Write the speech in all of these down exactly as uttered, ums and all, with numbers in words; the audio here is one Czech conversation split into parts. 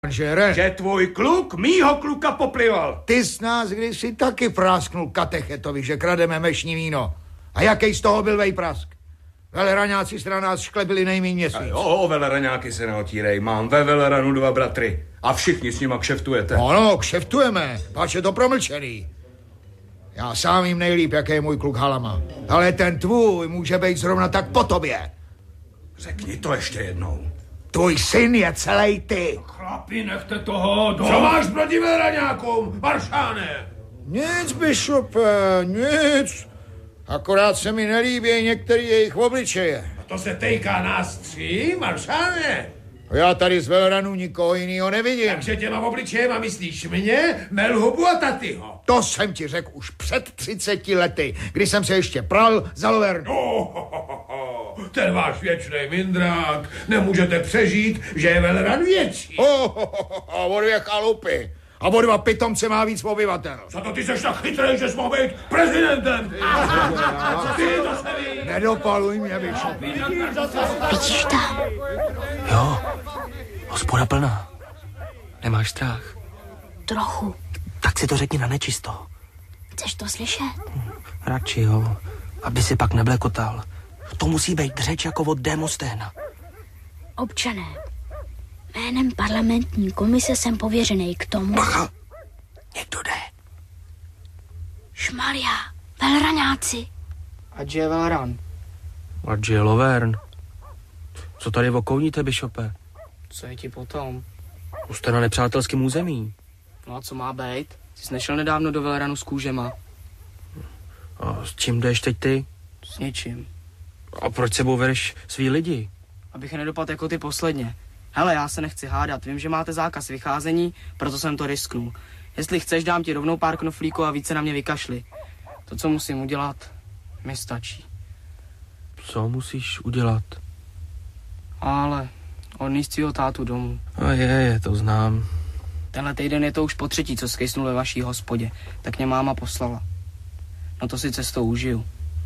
Žere. Že tvůj kluk mýho kluka poplival. Ty z nás kdysi taky prásknul katechetovi, že krademe mešní víno. A jaký z toho byl vejprask? Veleraňáci se na nás šklebili nejmíň měsíc. Jo, veleraňáky se neotírej. Mám ve veleranu dva bratry. A všichni s nima kšeftujete. No, no, kšeftujeme. Páč je to promlčený. Já sám jim nejlíp, jaký je můj kluk Halama. Ale ten tvůj může být zrovna tak po tobě. Řekni to ještě jednou. Tvůj syn je celý ty. Chlapi, nechte toho do... Co máš proti veleraňákům, maršáne? Nic, bišope, nic. Akorát se mi nelíbí některý jejich obličeje. A to se týká nás tří, maršáne. Já tady z veleranu nikoho jinýho nevidím. Takže těma obličejema myslíš mě, Melhubu a Tatyho? To jsem ti řekl už před třiceti lety, kdy jsem se ještě pral za Lovernu. Oh, ho, ho, ho. Ten váš věčnej mindrák. Nemůžete přežít, že je veleran větší. Oh, oh, oh, oh, o dvě chalupy. A o dva pitomce má víc obyvatel. Za to ty seš tak chytrej, že jsi mohl být prezidentem. Ty, ty to se ví. Nedopaluj mě, bišope. Vidíš tam? Jo, hospoda plná. Nemáš strach? Trochu. Tak si to řekni na nečisto. Chceš to slyšet? Radši jo, aby si pak neblekotal. To musí být řeč jako od Demosténa. Občané, jménem parlamentní komise jsem pověřený k tomu... Bacha, někdo jde. Šmaria, velraňáci. Ať je Velran. Ať je Lovern. Co tady okouníte, bišope? Co je ti potom? Už jste na nepřátelském území. No a co má být? Jsi nešel nedávno do Velranu s kůžema. A s čím jdeš teď ty? S něčím. A proč sebou vedeš svý lidi? Abych nedopadl jako ty posledně. Hele, já se nechci hádat. Vím, že máte zákaz vycházení, proto jsem to risknul. Jestli chceš, dám ti rovnou pár knoflíků a více na mě vykašli. To, co musím udělat, mi stačí. Co musíš udělat? Ale odníst svýho tátu domů. A je, je, to znám. Tenhle týden je to už po třetí, co skejsnul ve vaší hospodě. Tak mě máma poslala. No to si cestou užiju.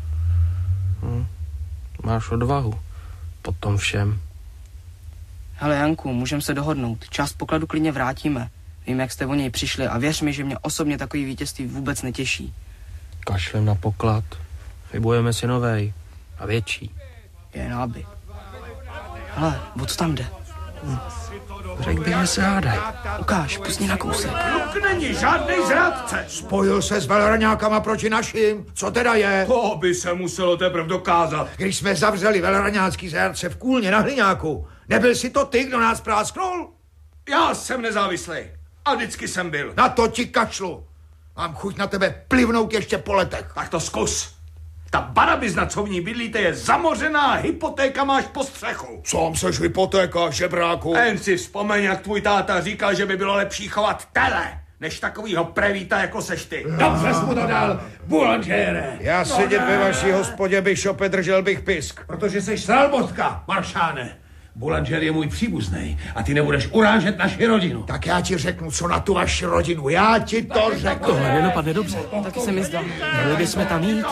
Hm. Máš odvahu. Po tom všem. Hele, Janku, můžeme se dohodnout. Část pokladu klidně vrátíme. Vím, jak jste o něj přišli a věř mi, že mě osobně takový vítězství vůbec netěší. Kašlem na poklad. Vybujeme si novej. A větší. Jen aby. Hele, o co tam jde? Hm. Řekl bych, že se hádaj. Ukáž, pusni na kousek. Kluk není žádnej zrádce. Spojil se s veleraňákama proti našim. Co teda je? To by se muselo teprve dokázat. Když jsme zavřeli veleraňácký zajatce v Kůlně na Hliňáku, nebyl si to ty, kdo nás prásknul? Já jsem nezávislý. A vždycky jsem byl. Na to ti kašlu. Mám chuť na tebe plivnout ještě po letech. Tak to zkus. Ta barabizna, co v ní bydlíte, je zamořená, hypotéka máš po střechu. Sám seš hypotéka, žebráku. Jen si vzpomeň, jak tvůj táta říkal, že by bylo lepší chovat tele, než takovýho prevíta, jako seš ty. Dobře jsi mu to dal, boulanger. Já sedět ve vaší hospodě, bišope, držel bych pisk. Protože jsi sralbotka, maršáne. Boulanger je můj příbuznej a ty nebudeš urážet naši rodinu. Tak já ti řeknu, co na tu vaši rodinu. Já ti to řeknu. Tohle nedopadne dobře. Taky se mi zdá. Měli bychom tam jít.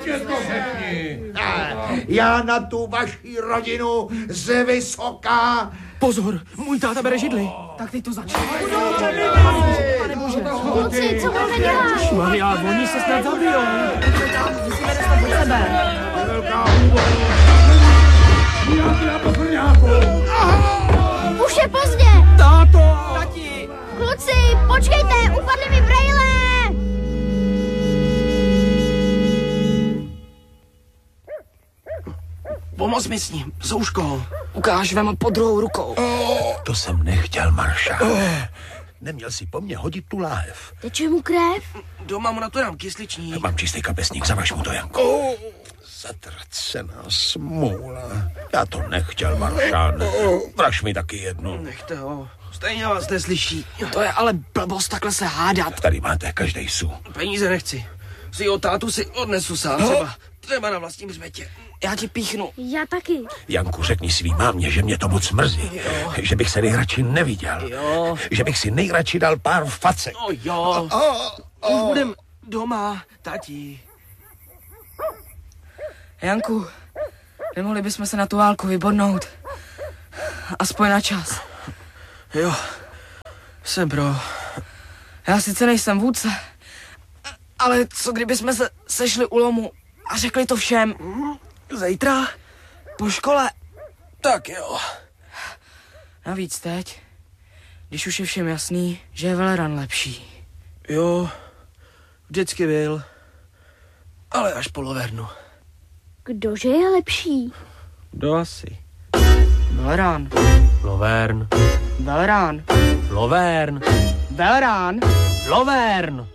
Já na tu vaši rodinu z vysoká. Pozor, můj táta bere židli. Tak teď to začne. Pane bože. Kluci, co máme dělat? Maria, oni se snad zabijou. Musíme dostat do sebe. Už je pozdě. Táto! Tati! Kluci, počkejte, upadly mi brejle. Pomoz mi s ním, souškou. Ukáž vám pod druhou rukou. To jsem nechtěl, maršál. Neměl si po mně hodit tu láhev. Teče mu krev? Doma mu na to dám kysličník. Mám čistý kapesník, zavaž mu to, Janko. Zatracená smůla. Já to nechtěl, maršál. Vraž mi taky jednu. Nechte ho, stejně vás neslyší. To je ale blbost takhle se hádat. Tady máte každej su. Peníze nechci. Svýho tátu si odnesu sám třeba. Třeba na vlastním hřbetě. Já ti píchnu. Já taky. Janku, řekni svý mámě, že mě to moc mrzí. Jo. Že bych se nejradši neviděl. Jo. Že bych si nejradši dal pár facek. No jo. Už budem doma, tati. Janku, nemohli bychom se na tu válku vybodnout. Aspoň na čas. Jo. Jsem pro. Já sice nejsem vůdce, ale co kdyby jsme se sešli u lomu a řekli to všem? Zítra? Po škole? Tak jo. Navíc teď, když už je všem jasný, že je Veleran lepší. Jo, vždycky byl, ale až po Lovernu. Kdože je lepší? Kdo asi? Veleran. Lovern. Veleran. Lovern. Veleran. Lovern.